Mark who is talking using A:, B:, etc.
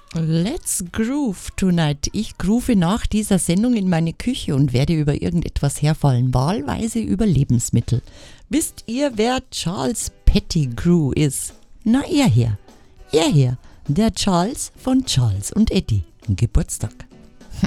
A: Let's groove tonight. Ich groove nach dieser Sendung in meine Küche und werde über irgendetwas herfallen, wahlweise über Lebensmittel. Wisst ihr, wer Charles Pettigrew ist? Na, er hier, der Charles von Charles und Eddie. Geburtstag.